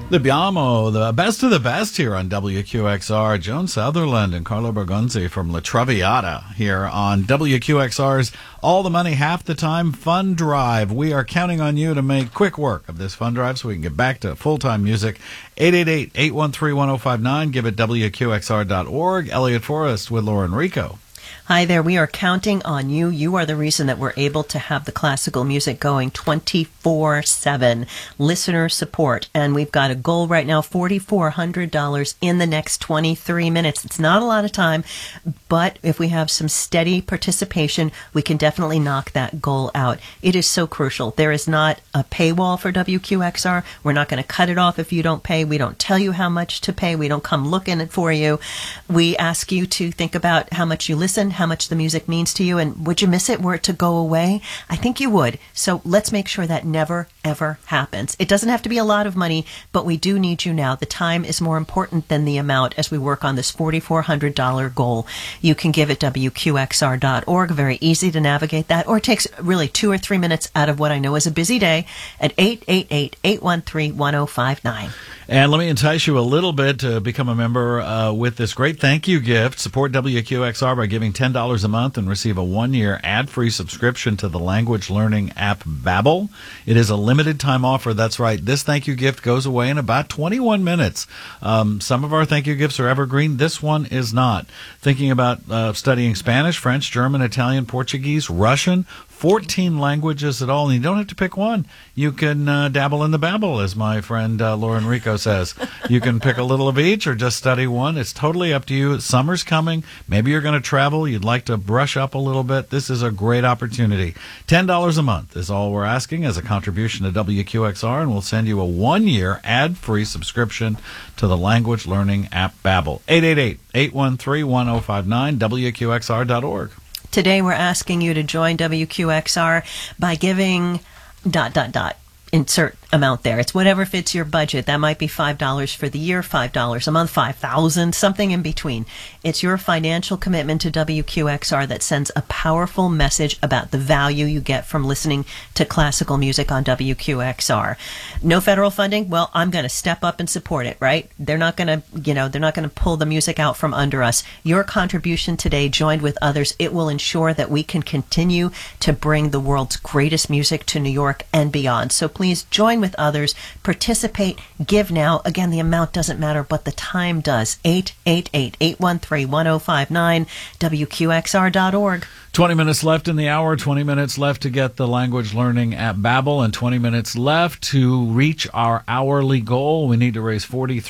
Libiamo, the best of the best here on WQXR. Joan Sutherland and Carlo Bergonzi from La Traviata here on WQXR's All the Money Half the Time Fund Drive. We are counting on you to make quick work of this fund drive so we can get back to full-time music. 888-813-1059. Give it WQXR.org. Elliot Forrest with Lauren Rico. Hi there. We are counting on you. You are the reason that we're able to have the classical music going 24/7. Listener support. And we've got a goal right now, $4,400 in the next 23 minutes. It's not a lot of time, but if we have some steady participation, we can definitely knock that goal out. It is so crucial. There is not a paywall for WQXR. We're not going to cut it off if you don't pay. We don't tell you how much to pay. We don't come looking for you. We ask you to think about how much you listen, how much the music means to you, and would you miss it were it to go away? I think you would. So let's make sure that never, ever happens. It doesn't have to be a lot of money, but we do need you now. The time is more important than the amount as we work on this $4,400 goal. You can give at WQXR.org. Very easy to navigate that, or it takes really 2 or 3 minutes out of what I know is a busy day at 888-813-1059. And let me entice you a little bit to become a member with this great thank you gift. Support WQXR by giving $10 a month and receive a 1-year ad-free subscription to the language learning app Babbel. It is a limited time offer. That's right. This thank you gift goes away in about 21 minutes. Some of our thank you gifts are evergreen. This one is not. Thinking about studying Spanish, French, German, Italian, Portuguese, Russian, 14 languages at all, and you don't have to pick one. You can dabble in the Babbel, as my friend Lauren Rico says. You can pick a little of each or just study one. It's totally up to you. Summer's coming. Maybe you're going to travel. You'd like to brush up a little bit. This is a great opportunity. $10 a month is all we're asking as a contribution to WQXR, and we'll send you a 1-year ad-free subscription to the language learning app Babbel. 888-813-1059, WQXR.org. Today we're asking you to join WQXR by giving ... Insert amount there. It's whatever fits your budget. That might be $5 for the year, $5 a month, $5,000, something in between. It's your financial commitment to WQXR that sends a powerful message about the value you get from listening to classical music on WQXR. No federal funding? Well, I'm going to step up and support it, right? They're not going to, they're not going to pull the music out from under us. Your contribution today, joined with others, it will ensure that we can continue to bring the world's greatest music to New York and beyond. So please join with others, participate, give now. Again, the amount doesn't matter, but the time does. 888-813-1059, WQXR.org. 20 minutes left in the hour, 20 minutes left to get the language learning at Babbel, and 20 minutes left to reach our hourly goal. We need to raise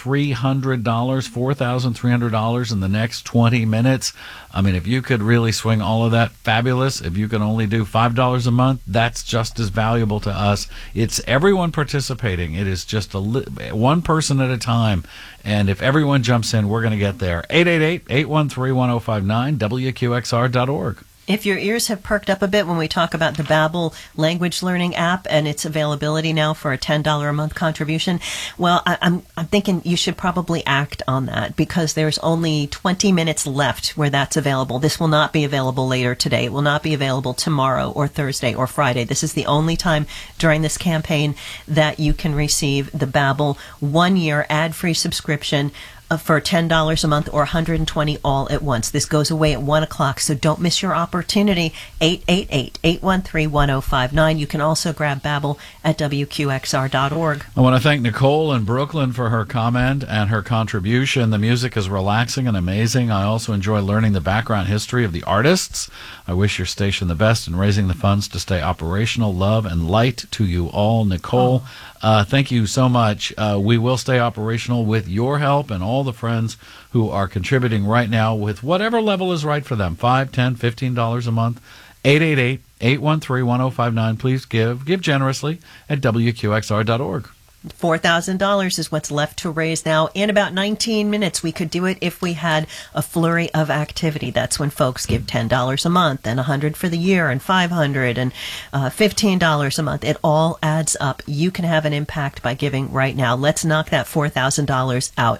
$4,300 in the next 20 minutes. I mean, if you could really swing all of that, fabulous. If you can only do $5 a month, that's just as valuable to us. It's everyone participating. It is just one person at a time. And if everyone jumps in, we're going to get there. 888-813-1059, WQXR.org. If your ears have perked up a bit when we talk about the Babbel language learning app and its availability now for a $10 a month contribution, well, I'm thinking you should probably act on that because there's only 20 minutes left where that's available. This will not be available later today. It will not be available tomorrow or Thursday or Friday. This is the only time during this campaign that you can receive the Babbel 1-year ad-free subscription for $10 a month or $120 all at once. This goes away at 1 o'clock, so don't miss your opportunity. 888-813-1059. You can also grab Babbel at WQXR.org. I want to thank Nicole in Brooklyn for her comment and her contribution. The music is relaxing and amazing. I also enjoy learning the background history of the artists. I wish your station the best in raising the funds to stay operational. Love and light to you all, Nicole. Thank you so much. We will stay operational with your help and all the friends who are contributing right now with whatever level is right for them. $5, $10, $15 a month. 888-813-1059. Please give generously at WQXR.org. $4,000 is what's left to raise now. In about 19 minutes, we could do it if we had a flurry of activity. That's when folks give $10 a month and $100 for the year and $500 and $15 a month. It all adds up. You can have an impact by giving right now. Let's knock that $4,000 out.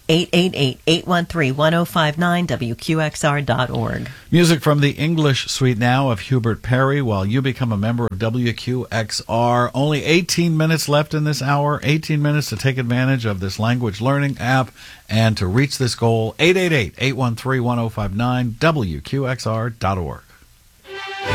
888-813-1059, WQXR.org. Music from the English suite now of Hubert Perry while you become a member of WQXR. Only 18 minutes left in this hour, 18 minutes to take advantage of this language learning app and to reach this goal. 888-813-1059, WQXR.org.